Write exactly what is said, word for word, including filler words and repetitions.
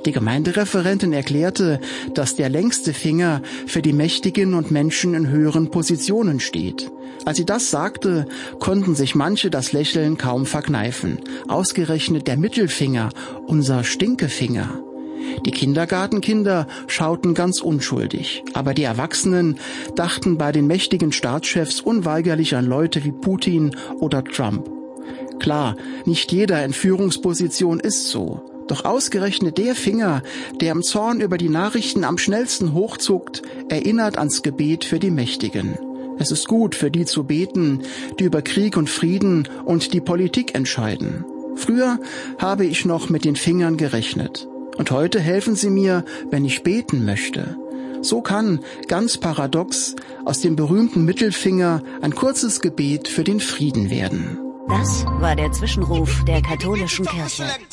Die Gemeindereferentin erklärte, dass der längste Finger für die Mächtigen und Menschen in höheren Positionen steht. Als sie das sagte, konnten sich manche das Lächeln kaum verkneifen. Ausgerechnet der Mittelfinger, unser Stinkefinger. Die Kindergartenkinder schauten ganz unschuldig, aber die Erwachsenen dachten bei den mächtigen Staatschefs unweigerlich an Leute wie Putin oder Trump. Klar, nicht jeder in Führungsposition ist so. Doch ausgerechnet der Finger, der im Zorn über die Nachrichten am schnellsten hochzuckt, erinnert ans Gebet für die Mächtigen. Es ist gut, für die zu beten, die über Krieg und Frieden und die Politik entscheiden. Früher habe ich noch mit den Fingern gerechnet. Und heute helfen sie mir, wenn ich beten möchte. So kann, ganz paradox, aus dem berühmten Mittelfinger ein kurzes Gebet für den Frieden werden. Das war der Zwischenruf der katholischen Kirche.